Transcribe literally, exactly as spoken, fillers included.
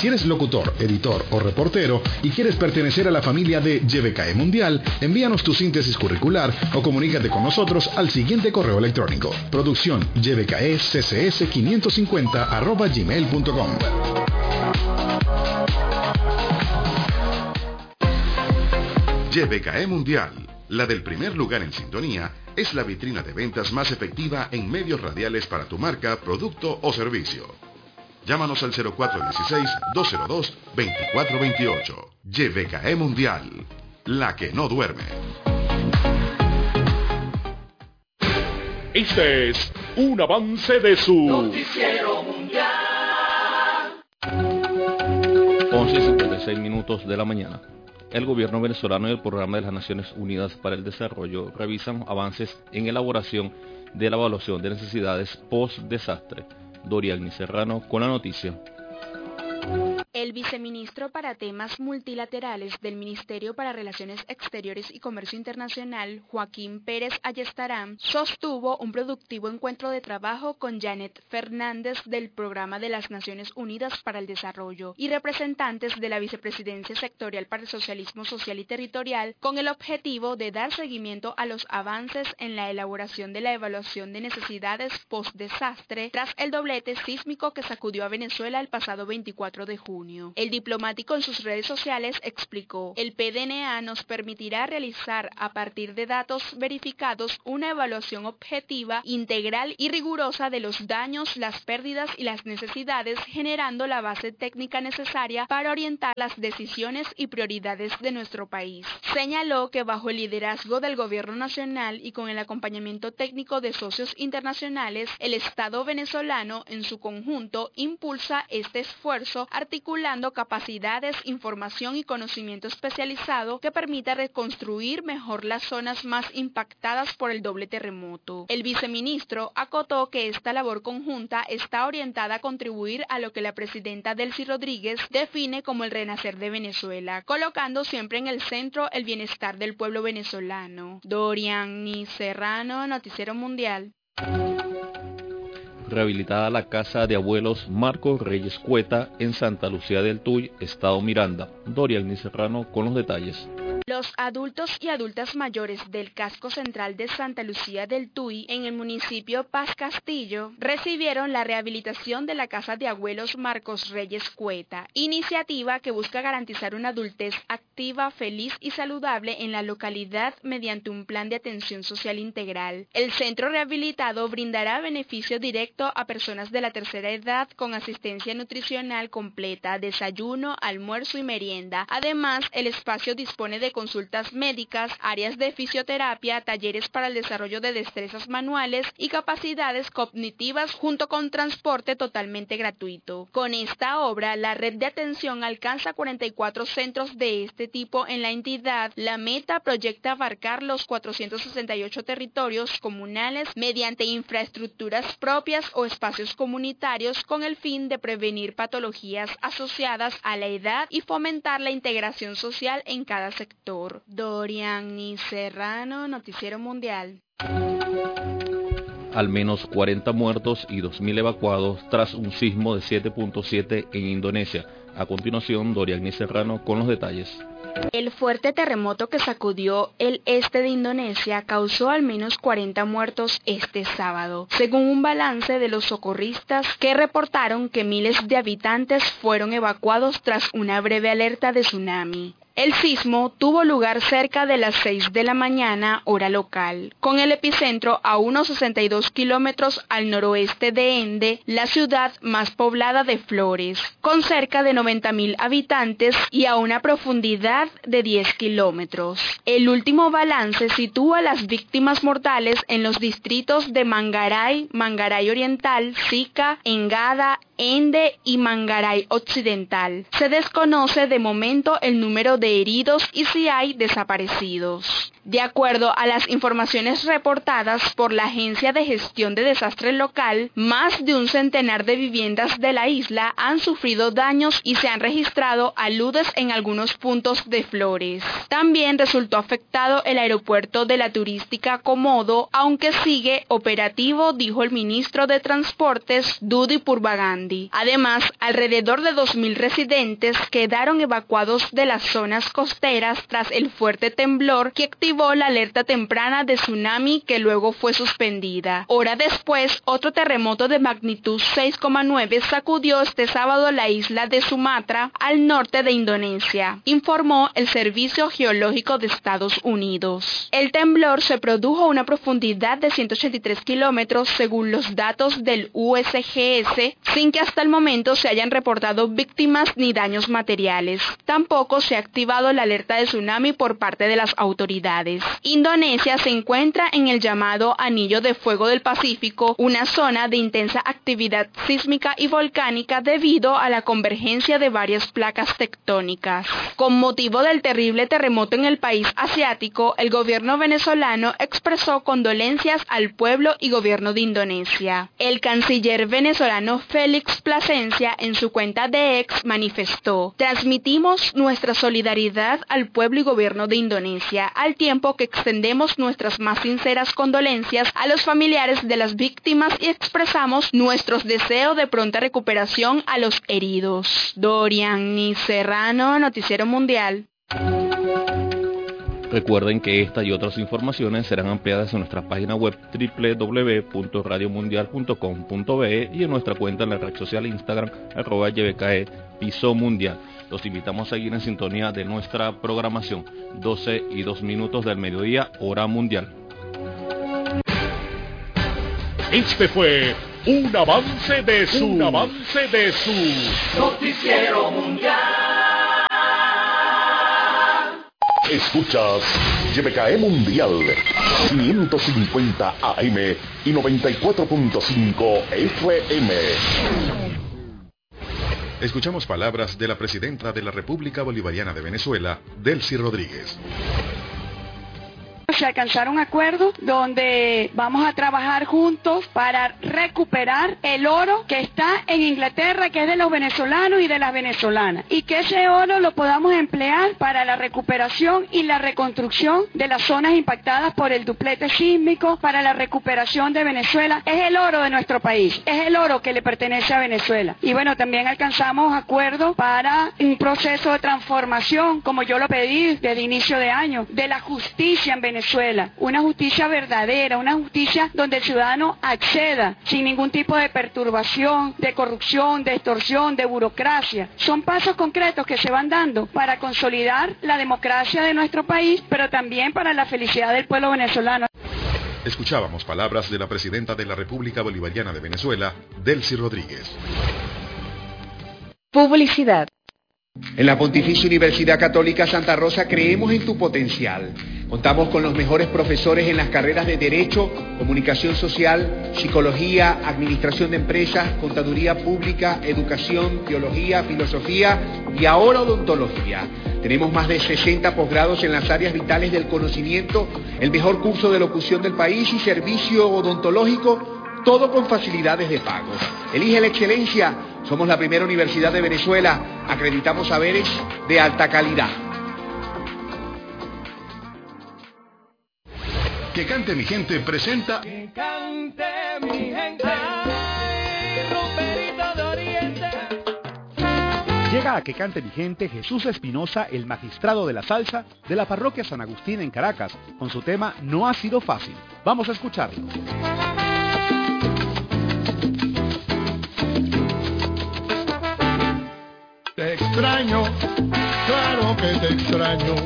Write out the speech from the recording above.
Si eres locutor, editor o reportero y quieres pertenecer a la familia de Y V K E Mundial, envíanos tu síntesis curricular o comunícate con nosotros al siguiente correo electrónico: producción y v k e c c s quinientos cincuenta arroba gmail punto com. Y V K E Mundial, la del primer lugar en sintonía, es la vitrina de ventas más efectiva en medios radiales para tu marca, producto o servicio. Llámanos al cero cuatro uno seis, dos cero dos, dos cuatro dos ocho. Y V K E Mundial, la que no duerme. Este es un avance de su Noticiero Mundial. once y cincuenta y seis minutos de la mañana. El gobierno venezolano y el Programa de las Naciones Unidas para el Desarrollo revisan avances en elaboración de la evaluación de necesidades post-desastre. Doriani Serrano con la noticia. El viceministro para temas multilaterales del Ministerio para Relaciones Exteriores y Comercio Internacional, Joaquín Pérez Ayestarán, sostuvo un productivo encuentro de trabajo con Janet Fernández del Programa de las Naciones Unidas para el Desarrollo y representantes de la Vicepresidencia Sectorial para el Socialismo Social y Territorial, con el objetivo de dar seguimiento a los avances en la elaboración de la evaluación de necesidades post-desastre tras el doblete sísmico que sacudió a Venezuela el pasado veinticuatro de junio. El diplomático en sus redes sociales explicó: el P D N A nos permitirá realizar a partir de datos verificados una evaluación objetiva, integral y rigurosa de los daños, las pérdidas y las necesidades, generando la base técnica necesaria para orientar las decisiones y prioridades de nuestro país. Señaló que bajo el liderazgo del Gobierno Nacional y con el acompañamiento técnico de socios internacionales, el Estado venezolano en su conjunto impulsa este esfuerzo articulando capacidades, información y conocimiento especializado que permita reconstruir mejor las zonas más impactadas por el doble terremoto. El viceministro acotó que esta labor conjunta está orientada a contribuir a lo que la presidenta Delcy Rodríguez define como el renacer de Venezuela, colocando siempre en el centro el bienestar del pueblo venezolano. Doriani Serrano, Noticiero Mundial. Rehabilitada la casa de abuelos Marcos Reyes Cueta en Santa Lucía del Tuy, Estado Miranda. Doriani Serrano con los detalles. Los adultos y adultas mayores del casco central de Santa Lucía del Tuy, en el municipio Paz Castillo, recibieron la rehabilitación de la casa de abuelos Marcos Reyes Cueta, iniciativa que busca garantizar una adultez activa, feliz y saludable en la localidad mediante un plan de atención social integral. El centro rehabilitado brindará beneficio directo a personas de la tercera edad con asistencia nutricional completa, desayuno, almuerzo y merienda. Además, el espacio dispone de consultas médicas, áreas de fisioterapia, talleres para el desarrollo de destrezas manuales y capacidades cognitivas, junto con transporte totalmente gratuito. Con esta obra, la red de atención alcanza cuarenta y cuatro centros de este tipo en la entidad. La meta proyecta abarcar los cuatrocientos sesenta y ocho territorios comunales mediante infraestructuras propias o espacios comunitarios, con el fin de prevenir patologías asociadas a la edad y fomentar la integración social en cada sector. Doriani Serrano, Noticiero Mundial. Al menos cuarenta muertos y dos mil evacuados tras un sismo de siete punto siete en Indonesia. A continuación, Doriani Serrano con los detalles. El fuerte terremoto que sacudió el este de Indonesia causó al menos cuarenta muertos este sábado, según un balance de los socorristas que reportaron que miles de habitantes fueron evacuados tras una breve alerta de tsunami. El sismo tuvo lugar cerca de las seis de la mañana, hora local, con el epicentro a unos sesenta y dos kilómetros al noroeste de Ende, la ciudad más poblada de Flores, con cerca de noventa mil habitantes y a una profundidad de diez kilómetros. El último balance sitúa las víctimas mortales en los distritos de Mangaray, Mangaray Oriental, Sica, Engada, Ende y Mangaray Occidental. Se desconoce de momento el número de heridos y si hay desaparecidos. De acuerdo a las informaciones reportadas por la Agencia de Gestión de Desastres local, más de un centenar de viviendas de la isla han sufrido daños y se han registrado aludes en algunos puntos de Flores. También resultó afectado el aeropuerto de la turística Comodo, aunque sigue operativo, dijo el ministro de Transportes, Dudy Purvagandi. Además, alrededor de dos mil residentes quedaron evacuados de las zonas costeras tras el fuerte temblor que activó la alerta temprana de tsunami que luego fue suspendida. Hora después, otro terremoto de magnitud seis coma nueve sacudió este sábado la isla de Sumatra, al norte de Indonesia, informó el Servicio Geológico de Estados Unidos. El temblor se produjo a una profundidad de ciento ochenta y tres kilómetros según los datos del U S G S, sin que hasta el momento se hayan reportado víctimas ni daños materiales. Tampoco se ha activado la alerta de tsunami por parte de las autoridades. Indonesia se encuentra en el llamado Anillo de Fuego del Pacífico, una zona de intensa actividad sísmica y volcánica debido a la convergencia de varias placas tectónicas. Con motivo del terrible terremoto en el país asiático, el gobierno venezolano expresó condolencias al pueblo y gobierno de Indonesia. El canciller venezolano Félix Plasencia en su cuenta de X manifestó: transmitimos nuestra solidaridad al pueblo y gobierno de Indonesia, al tiempo que extendemos nuestras más sinceras condolencias a los familiares de las víctimas y expresamos nuestros deseos de pronta recuperación a los heridos. Dorian Serrano, Noticiero Mundial. Recuerden que esta y otras informaciones serán ampliadas en nuestra página web doble u doble u doble u punto radio mundial punto com punto be y en nuestra cuenta en la red social Instagram, arroba Y B K E Piso Mundial. Los invitamos a seguir en sintonía de nuestra programación, doce y dos minutos del mediodía, hora mundial. Este fue un avance de su, un avance de su Noticiero Mundial. Escuchas Y B K E Mundial quinientos cincuenta A M y noventa y cuatro punto cinco F M. Escuchamos palabras de la presidenta de la República Bolivariana de Venezuela, Delcy Rodríguez. Se alcanzaron acuerdos donde vamos a trabajar juntos para recuperar el oro que está en Inglaterra, que es de los venezolanos y de las venezolanas, y que ese oro lo podamos emplear para la recuperación y la reconstrucción de las zonas impactadas por el duplete sísmico, para la recuperación de Venezuela. Es el oro de nuestro país, es el oro que le pertenece a Venezuela. Y bueno, también alcanzamos acuerdos para un proceso de transformación, como yo lo pedí desde inicio de año, de la justicia en Venezuela. Venezuela, una justicia verdadera, una justicia donde el ciudadano acceda sin ningún tipo de perturbación, de corrupción, de extorsión, de burocracia. Son pasos concretos que se van dando para consolidar la democracia de nuestro país, pero también para la felicidad del pueblo venezolano. Escuchábamos palabras de la presidenta de la República Bolivariana de Venezuela, Delcy Rodríguez. Publicidad. En la Pontificia Universidad Católica Santa Rosa creemos en tu potencial. Contamos con los mejores profesores en las carreras de Derecho, Comunicación Social, Psicología, Administración de Empresas, Contaduría Pública, Educación, Teología, Filosofía y ahora Odontología. Tenemos más de sesenta posgrados en las áreas vitales del conocimiento, el mejor curso de locución del país y servicio odontológico, todo con facilidades de pago. Elige la excelencia. Somos la primera universidad de Venezuela. Acreditamos saberes de alta calidad. Que Cante Mi Gente presenta Que cante mi gente. Ay, Ruperito de Oriente. Llega a Que Cante Mi Gente Jesús Espinosa, el magistrado de la salsa de la parroquia San Agustín en Caracas, con su tema No ha sido fácil. Vamos a escucharlo. Te extraño, claro que te extraño.